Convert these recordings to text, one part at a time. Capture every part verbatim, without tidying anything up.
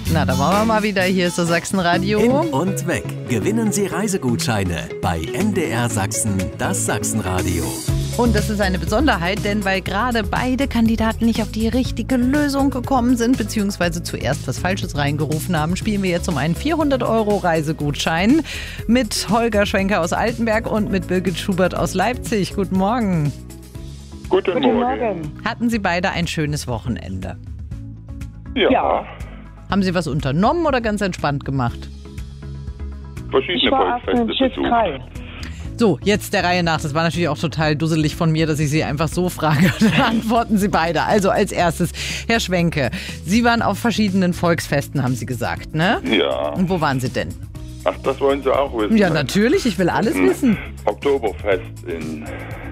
Na, da machen wir mal wieder. Hier ist das Sachsenradio. Hin und weg. Gewinnen Sie Reisegutscheine bei M D R Sachsen, das Sachsenradio. Und das ist eine Besonderheit, denn weil gerade beide Kandidaten nicht auf die richtige Lösung gekommen sind, beziehungsweise zuerst was Falsches reingerufen haben, spielen wir jetzt um einen vierhundert Euro Reisegutschein mit Holger Schwenker aus Altenberg und mit Birgit Schubert aus Leipzig. Guten Morgen. Guten, Guten Morgen. Morgen. Hatten Sie beide ein schönes Wochenende? Ja, Ja. Haben Sie was unternommen oder ganz entspannt gemacht? Ich verschiedene war auf dem Volksfeste Schiff besucht. drei. So, jetzt der Reihe nach. Das war natürlich auch total dusselig von mir, dass ich Sie einfach so frage. Dann antworten Sie beide. Also als erstes, Herr Schwenke, Sie waren auf verschiedenen Volksfesten, haben Sie gesagt, ne? Ja. Und wo waren Sie denn? Ach, das wollen Sie auch wissen. Ja, ne? natürlich. Ich will alles Hm. wissen. Oktoberfest in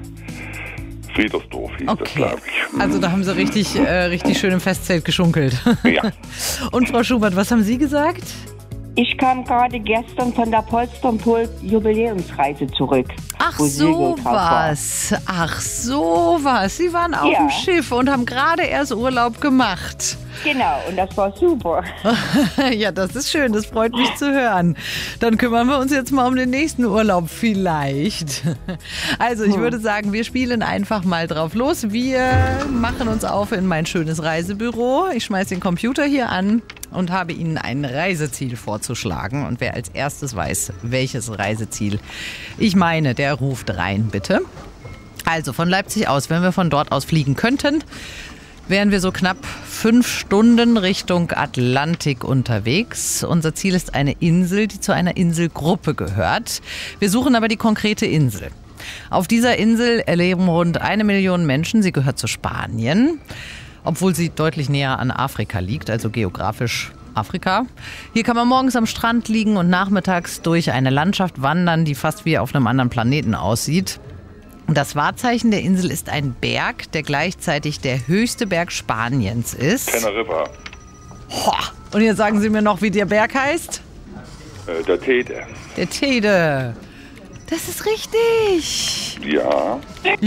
Friedersdorf hieß das, Okay. glaube ich. Hm. Also da haben Sie richtig, äh, richtig schön im Festzelt geschunkelt. Ja. Und Frau Schubert, was haben Sie gesagt? Ich kam gerade gestern von der Polsternpol Jubiläumsreise zurück. Ach wo Segeltag war. sowas. Ach sowas. Sie waren auf Ja. dem Schiff und haben gerade erst Urlaub gemacht. Genau, und das war super. Ja, das ist schön. Das freut mich zu hören. Dann kümmern wir uns jetzt mal um den nächsten Urlaub vielleicht. Also ich würde sagen, wir spielen einfach mal drauf los. Wir machen uns auf in mein schönes Reisebüro. Ich schmeiße den Computer hier an und habe Ihnen ein Reiseziel vorzuschlagen. Und wer als erstes weiß, welches Reiseziel ich meine, der ruft rein, bitte. Also von Leipzig aus, wenn wir von dort aus fliegen könnten, wären wir so knapp fünf Stunden Richtung Atlantik unterwegs. Unser Ziel ist eine Insel, die zu einer Inselgruppe gehört. Wir suchen aber die konkrete Insel. Auf dieser Insel leben rund eine Million Menschen. Sie gehört zu Spanien, obwohl sie deutlich näher an Afrika liegt, also geografisch Afrika. Hier kann man morgens am Strand liegen und nachmittags durch eine Landschaft wandern, die fast wie auf einem anderen Planeten aussieht. Das Wahrzeichen der Insel ist ein Berg, der gleichzeitig der höchste Berg Spaniens ist. Teneriffa. Boah. Und jetzt sagen Sie mir noch, wie der Berg heißt? Äh, der Tede. Der Tede. Das ist richtig. Ja.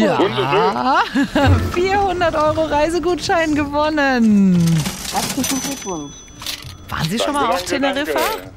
Ja. vierhundert Euro Reisegutschein gewonnen. Herzlichen Glückwunsch. Waren Sie schon mal Danke, auf danke, Teneriffa? danke.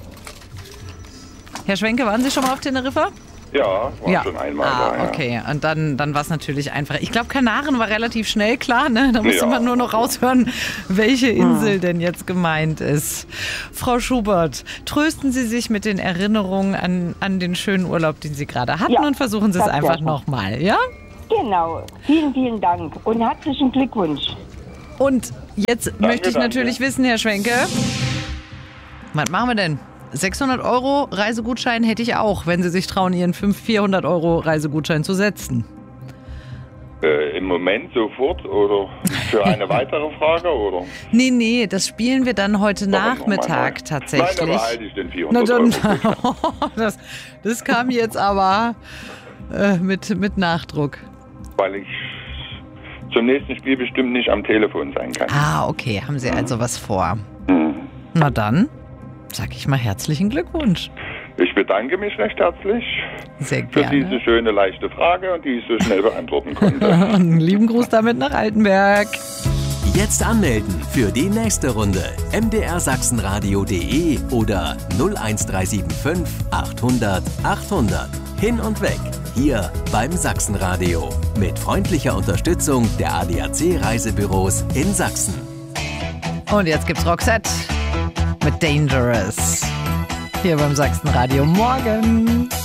Herr Schwenke, waren Sie schon mal auf Teneriffa? Ja, war schon einmal ah, da, ja. okay. Und dann, dann war es natürlich einfach. Ich glaube, Kanaren war relativ schnell klar, ne? Da musste Ja. man nur noch raushören, welche Insel denn jetzt gemeint ist. Frau Schubert, trösten Sie sich mit den Erinnerungen an, an den schönen Urlaub, den Sie gerade hatten, Ja, und versuchen Sie es das einfach wär nochmal, ja? Genau, vielen, vielen Dank und herzlichen Glückwunsch. Und jetzt möchte ich danke. natürlich wissen, Herr Schwenke, was machen wir denn? sechshundert Euro Reisegutschein hätte ich auch, wenn Sie sich trauen, Ihren vierhundert Euro Reisegutschein zu setzen. Äh, Im Moment sofort oder für eine weitere Frage, oder? Nee, nee, das spielen wir dann heute Nachmittag Nein, tatsächlich. dann behalte ich den Na vierhundert dann, Euro. das, das kam jetzt aber äh, mit, mit Nachdruck. Weil ich zum nächsten Spiel bestimmt nicht am Telefon sein kann. Ah, okay, haben Sie also was vor? Hm. Na dann, sag ich mal herzlichen Glückwunsch. Ich bedanke mich recht herzlich Sehr für gerne. diese schöne, leichte Frage und die ich so schnell beantworten konnte. Und einen lieben Gruß damit nach Altenberg. Jetzt anmelden für die nächste Runde. m d r sachsenradio punkt de oder null eins drei sieben fünf achthundert achthundert. Hin und weg. Hier beim Sachsenradio. Mit freundlicher Unterstützung der A D A C Reisebüros in Sachsen. Und jetzt gibt's Roxette mit Dangerous. Hier beim Sachsenradio. Morgen.